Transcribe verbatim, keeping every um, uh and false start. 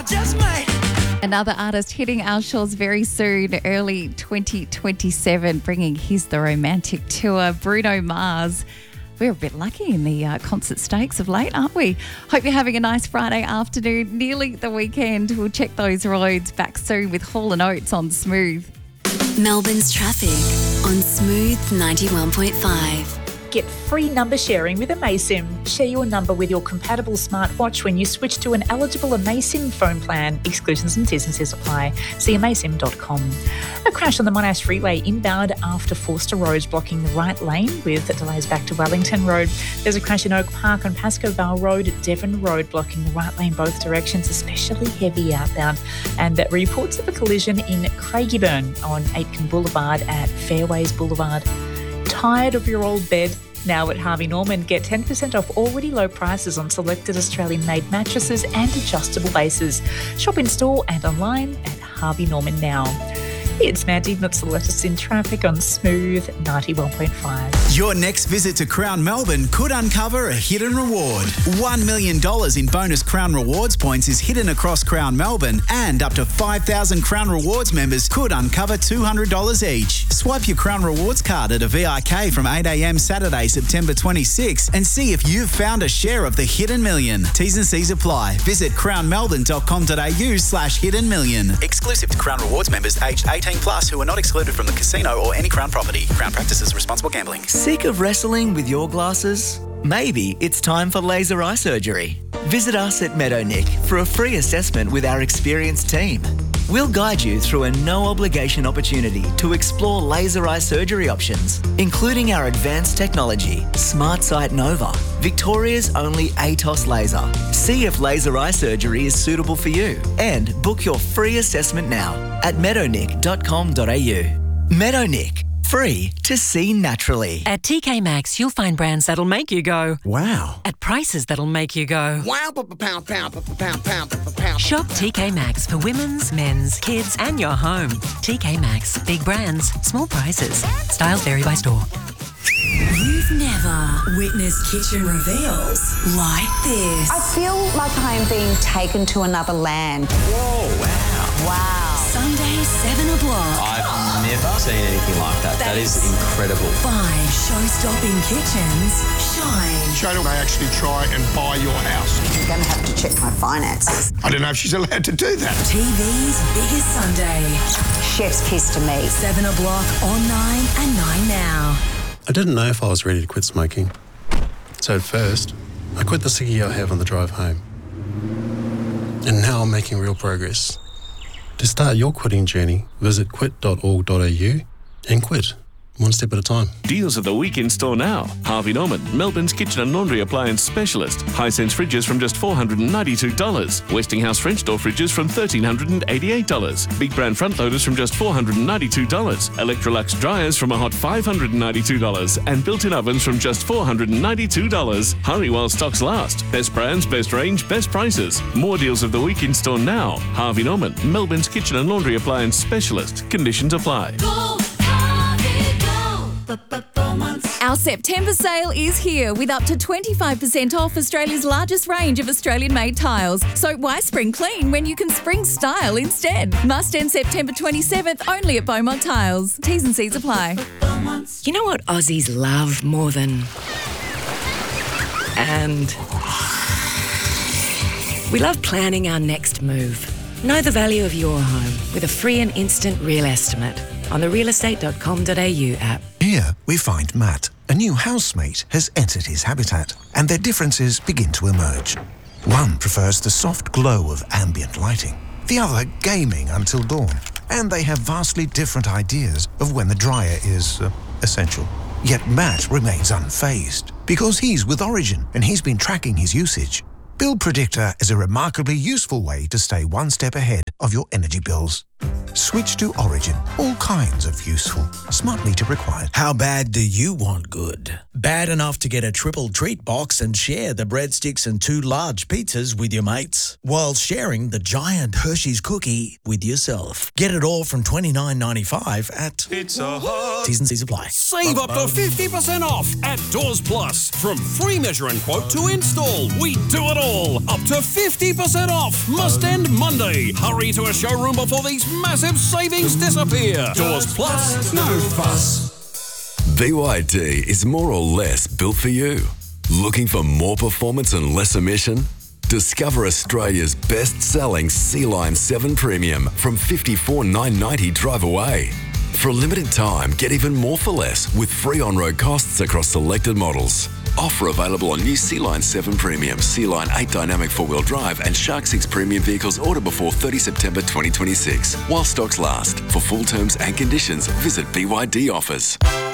just might. Another artist hitting our shores very soon, early twenty twenty-seven, bringing his The Romantic Tour, Bruno Mars. We're a bit lucky in the uh, concert stakes of late, aren't we? Hope you're having a nice Friday afternoon, nearly the weekend. We'll check those roads back soon with Hall and Oates on Smooth. Melbourne's traffic on Smooth ninety-one point five. Get free number sharing with Amaysim. Share your number with your compatible smartwatch when you switch to an eligible Amaysim phone plan. Exclusions and T's and C's apply. See amaysim dot com. A crash on the Monash Freeway inbound after Forster Road blocking the right lane with delays back to Wellington Road. There's a crash in Oak Park on Pascoe Vale Road, Devon Road blocking the right lane both directions, especially heavy outbound. And reports of a collision in Craigieburn on Aitken Boulevard at Fairways Boulevard. Tired of your old bed? Now at Harvey Norman, get ten percent off already low prices on selected Australian-made mattresses and adjustable bases. Shop in store and online at Harvey Norman now. It's Mandy Mitsaletis in traffic on Smooth ninety-one point five. Your next visit to Crown Melbourne could uncover a hidden reward. one million dollars in bonus Crown Rewards points is hidden across Crown Melbourne, and up to five thousand Crown Rewards members could uncover two hundred dollars each. Swipe your Crown Rewards card at a V I K from eight a.m. Saturday, September twenty-sixth and see if you've found a share of the hidden million. T's and C's apply. Visit crown melbourne dot com dot a u slash hidden million. Exclusive to Crown Rewards members aged eighteen plus who are not excluded from the casino or any Crown property. Crown practices responsible gambling. Sick of wrestling with your glasses? Maybe it's time for laser eye surgery. Visit us at Meadownick for a free assessment with our experienced team. We'll guide you through a no-obligation opportunity to explore laser eye surgery options, including our advanced technology, Smart Sight Nova, Victoria's only A T O S laser. See if laser eye surgery is suitable for you and book your free assessment now at meadownick dot com dot a u. Meadownick. Free to see naturally. At T K Maxx, you'll find brands that'll make you go, wow. At prices that'll make you go, wow. Pound, pound, pound, pound, pound, pound. Shop T K Maxx for women's, men's, kids, and your home. T K Maxx. Big brands, small prices. Styles vary by store. You've never witnessed kitchen reveals like this. I feel like I am being taken to another land. Whoa, wow. Wow. Sunday, seven o'clock. I've never seen anything like that. That, that is incredible. Five show-stopping kitchens. Shine. Shona may actually try and buy your house. I'm going to have to check my finances. I don't know if she's allowed to do that. T V's biggest Sunday. Chef's kiss to me. Seven o'clock on nine and nine now. I didn't know if I was ready to quit smoking. So at first, I quit the ciggy I have on the drive home. And now I'm making real progress. To start your quitting journey, visit quit dot org dot a u and quit. One step at a time. Deals at the weekend store now. Harvey Norman, Melbourne's kitchen and laundry appliance specialist. Hisense fridges from just four hundred ninety-two dollars. Westinghouse French door fridges from one thousand three hundred eighty-eight dollars. Big brand front loaders from just four hundred ninety-two dollars. Electrolux dryers from a hot five hundred ninety-two dollars. And built-in ovens from just four hundred ninety-two dollars. Hurry while stocks last. Best brands, best range, best prices. More deals of the weekend store now. Harvey Norman, Melbourne's kitchen and laundry appliance specialist. Conditions apply. Go. Our September sale is here with up to twenty-five percent off Australia's largest range of Australian-made tiles. So why spring clean when you can spring style instead? Must end September twenty-seventh only at Beaumont Tiles. T's and C's apply. You know what Aussies love more than... And... we love planning our next move. Know the value of your home with a free and instant real estimate on the real estate dot com dot a u app. Here we find Matt. A new housemate has entered his habitat, and their differences begin to emerge. One prefers the soft glow of ambient lighting, the other gaming until dawn, and they have vastly different ideas of when the dryer is uh, essential. Yet Matt remains unfazed, because he's with Origin and he's been tracking his usage. Bill Predictor is a remarkably useful way to stay one step ahead of your energy bills. Switch to Origin. All kinds of useful. Smart meter required. How bad do you want good? Bad enough to get a triple treat box and share the breadsticks and two large pizzas with your mates, while sharing the giant Hershey's cookie with yourself. Get it all from twenty-nine ninety-five at Pizza Hut. T's and C's apply. Save up to fifty percent off at Doors Plus. From free measure and quote to install, we do it all. Up to fifty percent off. Must end Monday. Hurry to a showroom before these massive savings disappear. Doors Plus, no fuss. B Y D is more or less built for you. Looking for more performance and less emission? Discover Australia's best-selling Sea-Line seven Premium from fifty-four thousand nine hundred ninety dollars drive away. For a limited time, get even more for less with free on-road costs across selected models. Offer available on new Sea-Line seven Premium, Sea-Line eight Dynamic four-wheel drive and Shark six Premium vehicles ordered before thirtieth September twenty twenty-six. While stocks last. For full terms and conditions, visit B Y D Offers.